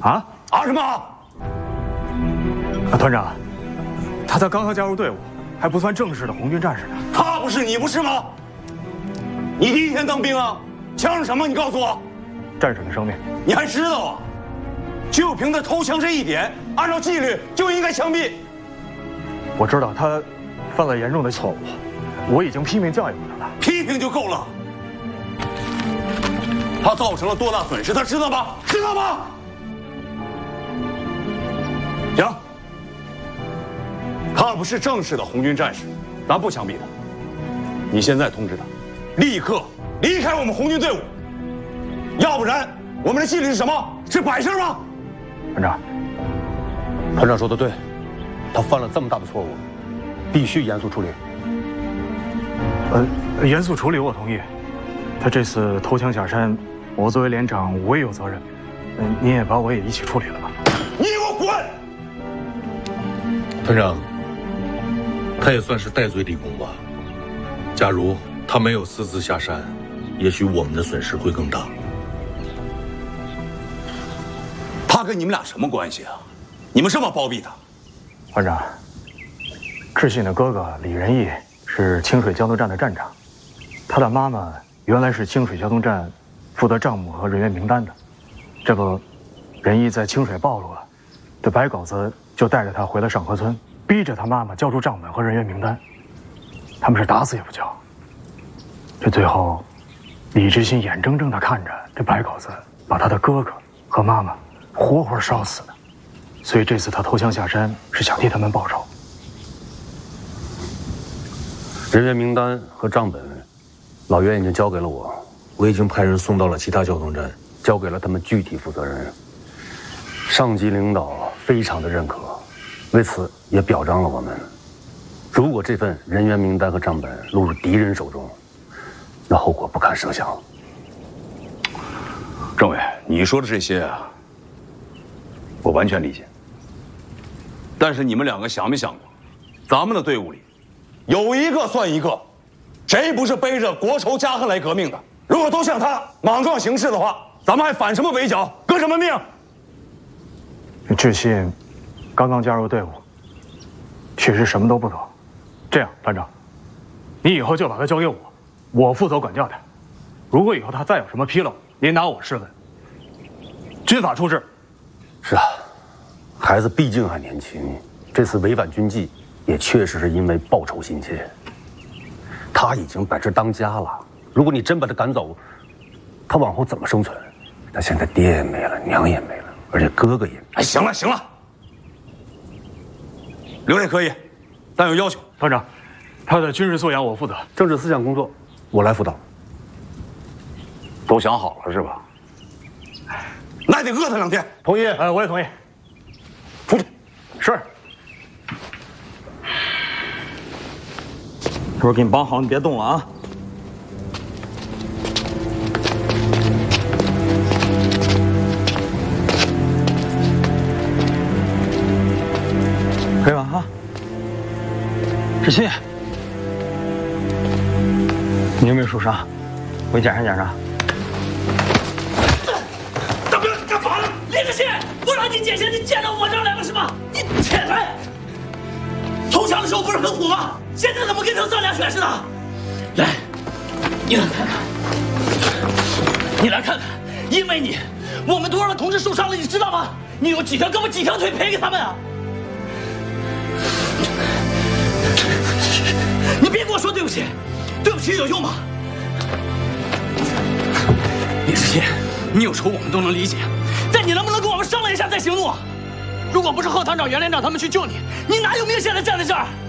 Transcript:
啊？ 啊什么？ 团长，他才刚加入队伍，还不算正式的红军战士呢。 他不是你不是吗？你第一天当兵啊？枪是什么？你告诉我。 战士的生命， 你还知道啊？就凭他偷枪这一点，按照纪律就应该枪毙。 我知道他犯了严重的错误，我已经批评教育过他了。 批评就够了。他造成了多大损失，他知道吗？知道吗？行，他不是正式的红军战士，咱不枪毙他。你现在通知他，立刻离开我们红军队伍，要不然我们的纪律是什么？是摆设吗？ 团长， 团长说的对，他犯了这么大的错误，必须严肃处理。 严肃处理我同意。他这次偷枪下山，我作为连长我也有责任。您也把我也一起处理了吧。 你给我滚！ 团长，他也算是戴罪立功吧。假如他没有私自下山，也许我们的损失会更大。 他跟你们俩什么关系啊？你们这么包庇他？ 团长，志信的哥哥李仁义是清水交通站的站长，他的妈妈原来是清水交通站负责账目和人员名单的。这不，仁义在清水暴露了，这白狗子就带着他回了上河村，逼着他妈妈交出账本和人员名单。他们是打死也不交。这最后，李志新眼睁睁地看着这白狗子把他的哥哥和妈妈活活烧死的，所以这次他投降下山是想替他们报仇。 人员名单和账本，老袁已经交给了我，我已经派人送到了其他交通站，交给了他们具体负责人。上级领导非常的认可，为此也表彰了我们。如果这份人员名单和账本落入敌人手中，那后果不堪设想。 政委，你说的这些啊，我完全理解。但是你们两个想没想过，咱们的队伍里有一个算一个，谁不是背着国仇家恨来革命的？如果都像他莽撞行事的话，咱们还反什么围剿，革什么命？ 志信刚刚加入队伍，确实什么都不懂。这样，团长，你以后就把他交给我，我负责管教他。如果以后他再有什么纰漏，您拿我试问，军法处置。 是啊，孩子毕竟还年轻，这次违反军纪也确实是因为报仇心切。他已经摆这当家了，如果你真把他赶走，他往后怎么生存？他现在爹也没了，娘也没了，而且哥哥也…… 哎，行了行了，留也可以，但有要求。 团长，他的军事素养我负责， 政治思想工作我来辅导。 都想好了是吧？那得饿他2天。 同意。 我也同意。 出去。 是。 一会儿给你绑好，你别动了啊。可以吧？啊。志新，你有没有受伤？我检查检查。 大兵，你干嘛呢？李志新，我让你捡钱，你捡到我这儿来了是吗？你起来！投降的时候不是很虎吗？现在怎么跟成丧家犬似的？来，你来看看，你来看看，因为你，我们多少的同志受伤了，你知道吗？你有几条胳膊几条腿赔给他们啊？你别跟我说对不起，对不起有用吗？李志新，你有仇我们都能理解，但你能不能跟我们商量一下再行动啊？如果不是贺团长、袁连长他们去救你，你哪有命现在站在这儿？